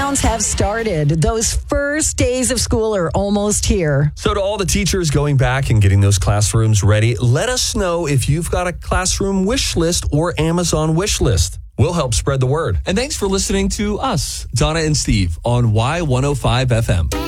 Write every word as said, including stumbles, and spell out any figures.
countdowns have started. Those first days of school are almost here. So to all the teachers going back and getting those classrooms ready, let us know if you've got a classroom wish list or Amazon wish list. We'll help spread the word. And thanks for listening to us, Donna and Steve, on Y one oh five F M.